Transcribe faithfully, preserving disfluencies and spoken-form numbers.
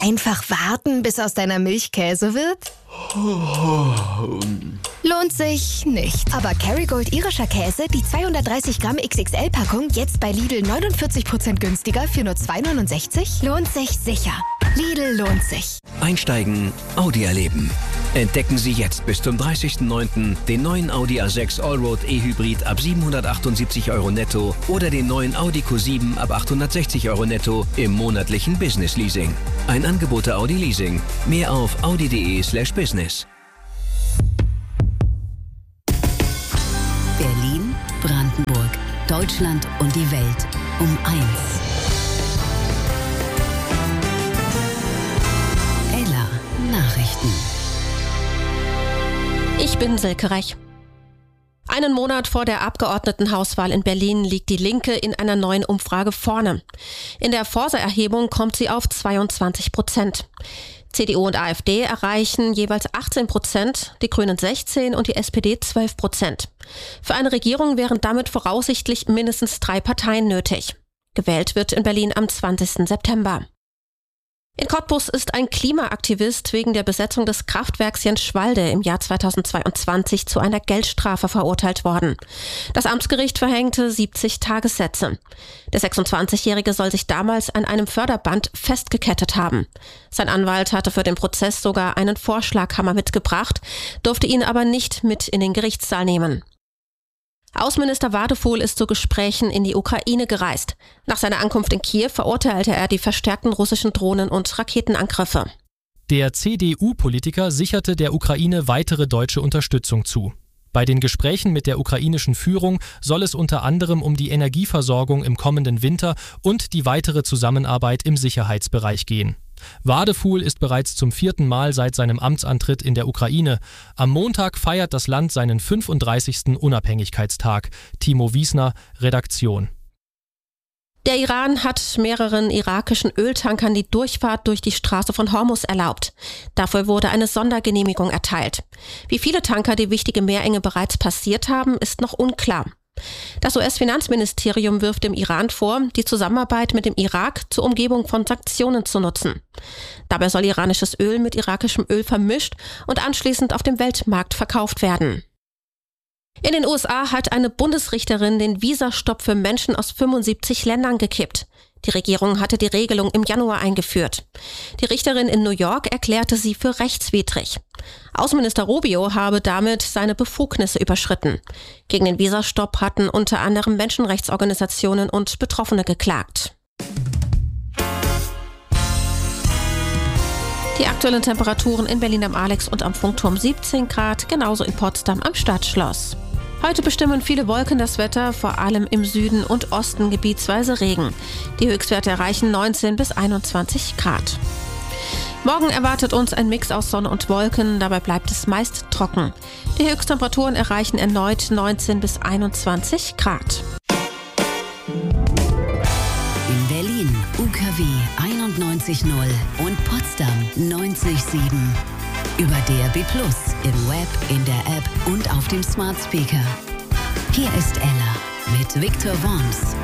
Einfach warten, bis aus deiner Milch Käse wird? Lohnt sich nicht. Aber Kerrygold irischer Käse, die zweihundertdreißig Gramm X X L-Packung, jetzt bei Lidl neunundvierzig Prozent günstiger für nur zwei neunundsechzig, lohnt sich sicher. Lidl lohnt sich. Einsteigen, Audi erleben. Entdecken Sie jetzt bis zum dreißigsten neunten den neuen Audi A sechs Allroad E-Hybrid ab siebenhundertachtundsiebzig Euro netto oder den neuen Audi Q sieben ab achthundertsechzig Euro netto im monatlichen Business Leasing. Ein Angebot der Audi Leasing. Mehr auf audi.de slash business. Berlin, Brandenburg, Deutschland und die Welt um eins. Ella Nachrichten. Ich bin Silke Rech. Einen Monat vor der Abgeordnetenhauswahl in Berlin liegt die Linke in einer neuen Umfrage vorne. In der Forsa-Erhebung kommt sie auf zweiundzwanzig Prozent. C D U und AfD erreichen jeweils achtzehn Prozent, die Grünen sechzehn und die S P D zwölf Prozent. Für eine Regierung wären damit voraussichtlich mindestens drei Parteien nötig. Gewählt wird in Berlin am zwanzigsten September. In Cottbus ist ein Klimaaktivist wegen der Besetzung des Kraftwerks Jenschwalde im Jahr zweitausendzweiundzwanzig zu einer Geldstrafe verurteilt worden. Das Amtsgericht verhängte siebzig Tagessätze. Der sechsundzwanzigjährige soll sich damals an einem Förderband festgekettet haben. Sein Anwalt hatte für den Prozess sogar einen Vorschlaghammer mitgebracht, durfte ihn aber nicht mit in den Gerichtssaal nehmen. Außenminister Wadefuhl ist zu Gesprächen in die Ukraine gereist. Nach seiner Ankunft in Kiew verurteilte er die verstärkten russischen Drohnen- und Raketenangriffe. Der C D U-Politiker sicherte der Ukraine weitere deutsche Unterstützung zu. Bei den Gesprächen mit der ukrainischen Führung soll es unter anderem um die Energieversorgung im kommenden Winter und die weitere Zusammenarbeit im Sicherheitsbereich gehen. Wadefuhl ist bereits zum vierten Mal seit seinem Amtsantritt in der Ukraine. Am Montag feiert das Land seinen fünfunddreißigsten Unabhängigkeitstag. Timo Wiesner, Redaktion. Der Iran hat mehreren irakischen Öltankern die Durchfahrt durch die Straße von Hormuz erlaubt. Dafür wurde eine Sondergenehmigung erteilt. Wie viele Tanker die wichtige Meerenge bereits passiert haben, ist noch unklar. Das U S-Finanzministerium wirft dem Iran vor, die Zusammenarbeit mit dem Irak zur Umgebung von Sanktionen zu nutzen. Dabei soll iranisches Öl mit irakischem Öl vermischt und anschließend auf dem Weltmarkt verkauft werden. In den U S A hat eine Bundesrichterin den Visastopp für Menschen aus fünfundsiebzig Ländern gekippt. Die Regierung hatte die Regelung im Januar eingeführt. Die Richterin in New York erklärte sie für rechtswidrig. Außenminister Rubio habe damit seine Befugnisse überschritten. Gegen den Visastopp hatten unter anderem Menschenrechtsorganisationen und Betroffene geklagt. Die aktuellen Temperaturen in Berlin am Alex und am Funkturm siebzehn Grad, genauso in Potsdam am Stadtschloss. Heute bestimmen viele Wolken das Wetter, vor allem im Süden und Osten gebietsweise Regen. Die Höchstwerte erreichen neunzehn bis einundzwanzig Grad. Morgen erwartet uns ein Mix aus Sonne und Wolken, dabei bleibt es meist trocken. Die Höchsttemperaturen erreichen erneut neunzehn bis einundzwanzig Grad. In Berlin U K W einundneunzig Komma null und Potsdam neunzig Komma sieben. Über D A B plus, im Web, in der App und auf dem Smart Speaker. Hier ist Ella mit Victor Worms.